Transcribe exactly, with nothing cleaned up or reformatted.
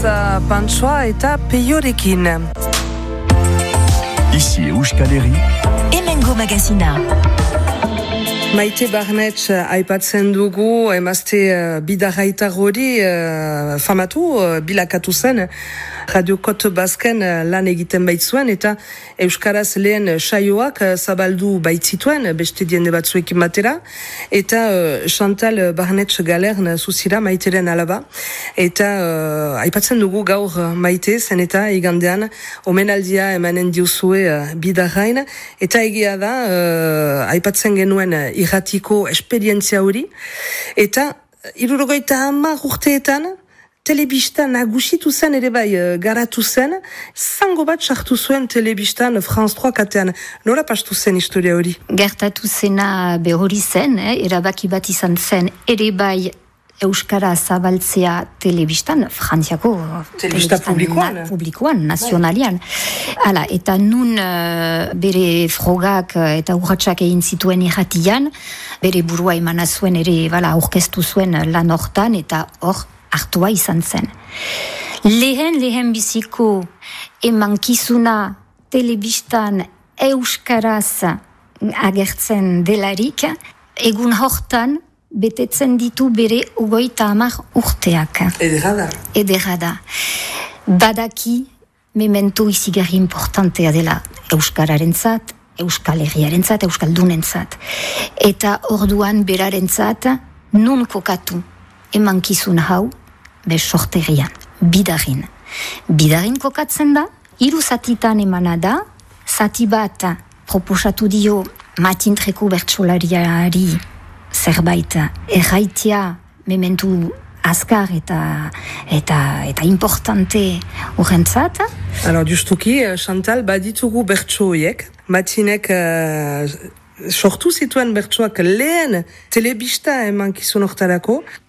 Pantsoa eta peiorekin. Ici Euskal Herri. Hemengo magazina. Maite Barnetz aipatzen dugu, emazte uh, bidarraitar hori uh, famatu, uh, bilakatu zen, Radio Kote Basken uh, lan egiten baitzuen, eta Euskaraz lehen saioak uh, zabaldu baitzituen, beste diende batzuekin batera, eta uh, Chantal Barnetz Galern zuzira Maiteren alaba, eta uh, aipatzen dugu gaur Maite zen eta igandean omenaldia emanen diuzue uh, bidarrain, eta egia da, uh, aipatzen genuen uh, irratiko esperientzia hori, eta hirurogeita hamar urteetan telebistan nagusitu zen ere bai garatu zen, zango bat sartu zuen telebistan France trois katean. Nola pastu zen historia hori? Gertatu zena behori zen, eh? Erabaki bat izan zen ere bai Euskara zabaltzea telebistan, Frantziako telebista publikoan, na, publikoan, nazionalian. Hala, eta nun uh, bere frogak uh, eta urratsak egin zituen irratian, bere burua emana zuen ere, bala, aurkeztu zuen lan hortan, eta hor hartua izan zen. Lehen, lehen biziko emankizuna telebistan Euskaraz agertzen delarik, egun hortan, betetzen ditu bere ugoita hamar urteak. Ederada. Ederada. Badaki memento izigarri importantea dela Euskararentzat, Euskal Herriarentzat, Euskaldunentzat. Eta orduan berarentzat nun kokatu emankizun hau be sorterian, bidarin. Bidarin kokatzen da, hiru zatitan emana da, zati bat proposatu dio matintreko bertsolariari zerbait erraitia mementu azkar eta eta eta importante urrentzat. Alors, justuki, Chantal, baditugu bertso horiek. Matinek uh, sortu zituen bertsoak lehen telebista emankizun hortarako.